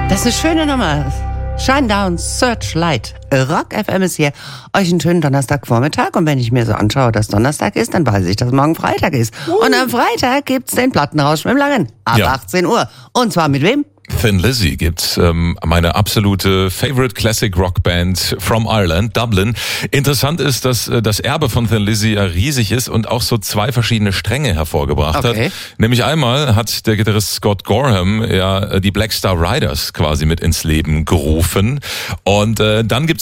Das ist eine schöne Nummer. Shinedown Searchlight. Rock FM ist hier. Euch einen schönen Donnerstagvormittag. Und wenn ich mir so anschaue, dass Donnerstag ist, dann weiß ich, dass morgen Freitag ist. Und am Freitag gibt's den Plattenrausch mit dem Langen. Ab 18 Uhr. Und zwar mit wem? Thin Lizzy gibt's, meine absolute Favorite Classic Rock Band from Ireland, Dublin. Interessant ist, dass das Erbe von Thin Lizzy ja riesig ist und auch so zwei verschiedene Stränge hervorgebracht hat. Nämlich einmal hat der Gitarrist Scott Gorham ja die Black Star Riders quasi mit ins Leben gerufen. Und dann gibt's